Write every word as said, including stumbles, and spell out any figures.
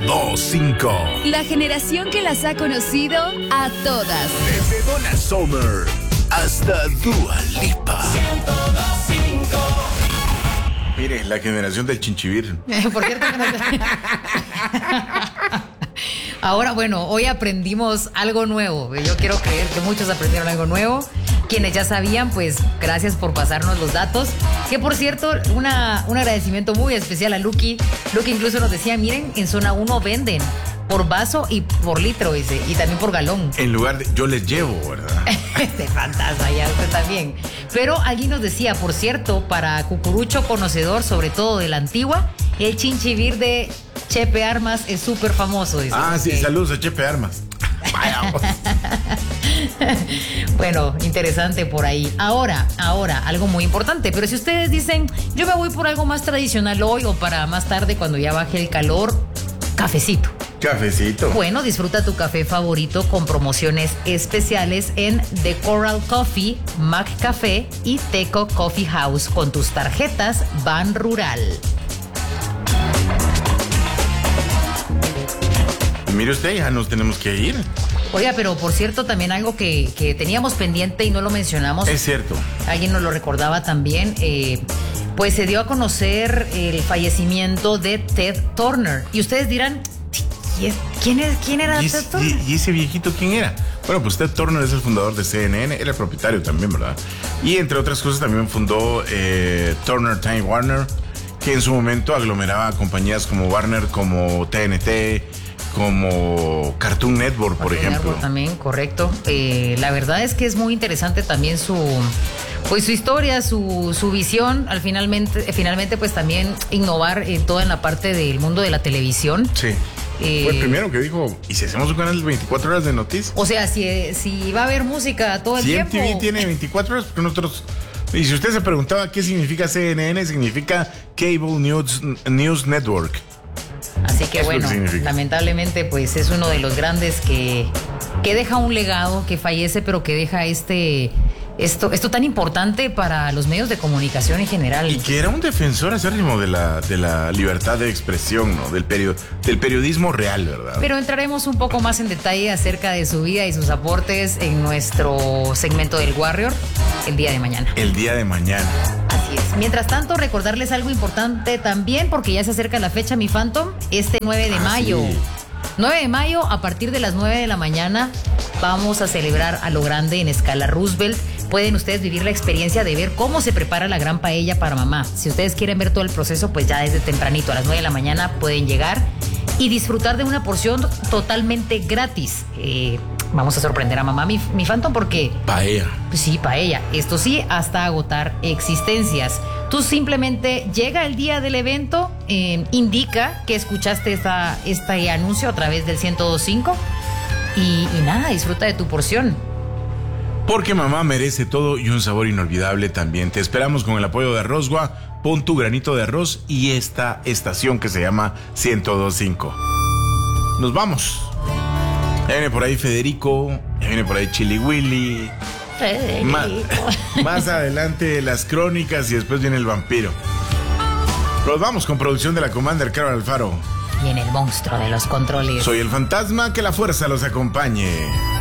dos cinco. La generación que las ha conocido a todas. Desde Donna Summer hasta Dua Lipa. ciento dos cinco. Mire, la generación del chinchivir. Por cierto que no sé. Ahora, bueno, hoy aprendimos algo nuevo. Yo quiero creer que muchos aprendieron algo nuevo. Quienes ya sabían, pues gracias por pasarnos los datos. Que por cierto, una, un agradecimiento muy especial a Lucky. Lucky incluso nos decía, miren, en zona uno venden por vaso y por litro, dice, y también por galón. En lugar de yo les llevo, ¿verdad? Este fantasma, ya usted también. Pero alguien nos decía, por cierto, para cucurucho conocedor, sobre todo de la antigua, el chinchivir de Chepe Armas es súper famoso, dice. Ah, sí, okay. Saludos a Chepe Armas. Vaya. Bueno, interesante por ahí. Ahora, ahora, algo muy importante. Pero si ustedes dicen, yo me voy por algo más tradicional hoy o para más tarde cuando ya baje el calor, cafecito. Cafecito. Bueno, disfruta tu café favorito con promociones especiales en The Coral Coffee, Mac Café y Teco Coffee House con tus tarjetas Ban Rural. Mire usted, ya nos tenemos que ir. Oiga, pero por cierto, también algo que, que teníamos pendiente y no lo mencionamos. Es cierto. Alguien nos lo recordaba también. Eh, pues se dio a conocer el fallecimiento de Ted Turner. Y ustedes dirán, ¿quién, es, quién era ¿Y, Ted Turner? Y, ¿Y ese viejito quién era? Bueno, pues Ted Turner es el fundador de C N N, era el propietario también, ¿verdad? Y entre otras cosas también fundó eh, Turner Time Warner, que en su momento aglomeraba compañías como Warner, como T N T, como Cartoon Network, por Cartoon ejemplo. Network también, correcto. Eh, la verdad es que es muy interesante también su, pues su historia, su, su visión. Al finalmente, finalmente, pues también innovar en toda en la parte del mundo de la televisión. Sí. Eh, Fue el primero que dijo, ¿y si hacemos un canal de veinticuatro horas de noticias? O sea, si, si va a haber música todo el si tiempo. M T V tiene veinticuatro horas, porque nosotros... Y si usted se preguntaba qué significa C N N, significa Cable News, News Network. Así que es bueno, que lamentablemente pues es uno de los grandes que, que deja un legado, que fallece, pero que deja este esto, esto tan importante para los medios de comunicación en general. Y que era un defensor acérrimo de la, de la libertad de expresión, ¿no? Del, perio, del periodismo real, ¿verdad? Pero entraremos un poco más en detalle acerca de su vida y sus aportes en nuestro segmento del Warrior el día de mañana. El día de mañana. Así es. Mientras tanto, recordarles algo importante también, porque ya se acerca la fecha, mi Phantom, este nueve de mayo. Sí. nueve de mayo, a partir de las nueve de la mañana, vamos a celebrar a lo grande en escala Roosevelt. Pueden ustedes vivir la experiencia de ver cómo se prepara la gran paella para mamá. Si ustedes quieren ver todo el proceso, pues ya desde tempranito, a las nueve de la mañana, pueden llegar y disfrutar de una porción totalmente gratis. Eh, vamos a sorprender a mamá, mi, mi Phantom, porque... Paella. Pues sí, paella. Esto sí, hasta agotar existencias. Tú simplemente llega el día del evento, eh, indica que escuchaste esta, este anuncio a través del ciento dos punto cinco y, y nada, disfruta de tu porción. Porque mamá merece todo y un sabor inolvidable también. Te esperamos con el apoyo de Arrozgua. Pon tu granito de arroz y esta estación que se llama ciento dos punto cinco. Nos vamos. Ya viene por ahí Federico, ya viene por ahí Chili Willy. Federico. Más, más adelante las crónicas y después viene el vampiro. Nos vamos con producción de la Commander Carol Alfaro. Viene el monstruo de los controles. Soy el fantasma, que la fuerza los acompañe.